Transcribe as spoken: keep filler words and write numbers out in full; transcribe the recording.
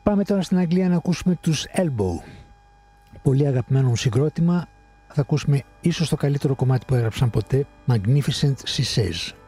Πάμε τώρα στην Αγγλία να ακούσουμε τους Elbow. Πολύ αγαπημένο μου συγκρότημα. Θα ακούσουμε ίσως το καλύτερο κομμάτι που έγραψαν ποτέ, Magnificent She Says.